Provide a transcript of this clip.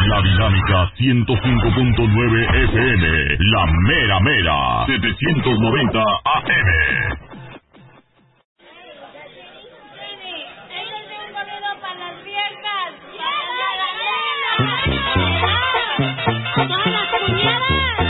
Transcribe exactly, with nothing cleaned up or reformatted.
La Dinámica ciento cinco punto nueve F M, La Mera Mera, setecientos noventa A M. ¡Para las viejas! ¡Para las viejas!